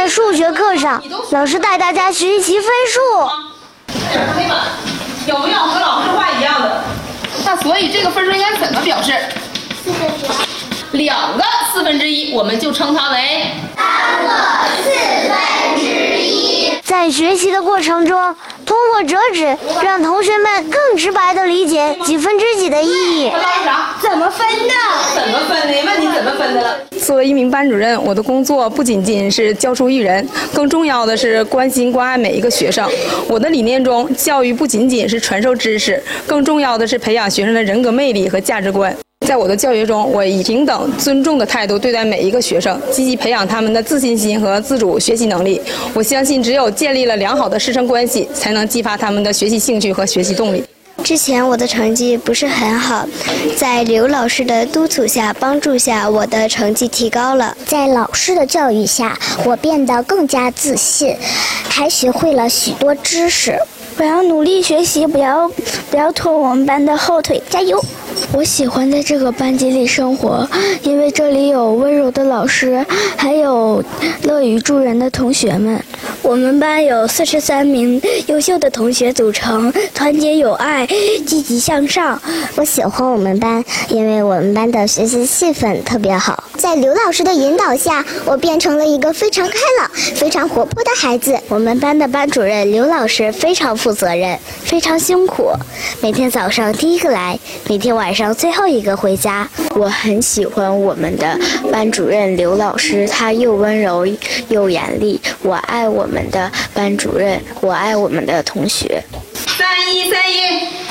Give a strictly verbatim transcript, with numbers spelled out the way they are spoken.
的数学课上，老师带大家学习分数。 点儿黑板有没有和老师画一样的？那所以这个分数应该怎么表示？ 四分之一。 两个四分之一，我们就称它为三个四分之一。 在学习的过程中，通过折纸，让同学们更直白地理解几分之几的意义。 怎么分的？ 怎么分的？问你怎么分的了？ 作为一名班主任，我的工作不仅仅是教书育人，更重要的是关心关爱每一个学生。我的理念中，教育不仅仅是传授知识，更重要的是培养学生的人格魅力和价值观。在我的教学中，我以平等、尊重的态度对待每一个学生，积极培养他们的自信心和自主学习能力。我相信，只有建立了良好的师生关系，才能激发他们的学习兴趣和学习动力。 之前我的成绩不是很好，在刘老师的督促下、帮助下，我的成绩提高了。 在老师的教育下，我变得更加自信，还学会了许多知识。 我要努力学习，不要不要拖我们班的后腿，加油！ 我喜欢在这个班级里生活，因为这里有温柔的老师，还有乐于助人的同学们。 我们班有四十三名优秀的同学组成，团结友爱，积极向上。 我喜欢我们班，因为我们班的学习气氛特别好。在刘老师的引导下，我变成了一个非常开朗、非常活泼的孩子。 我们班的班主任刘老师非常负责任，非常辛苦，每天早上第一个来，每天晚上最后一个回家。 我很喜欢我们的班主任刘老师，他又温柔又严厉。我爱我们的班主任，我爱我们的同学。 三一三一。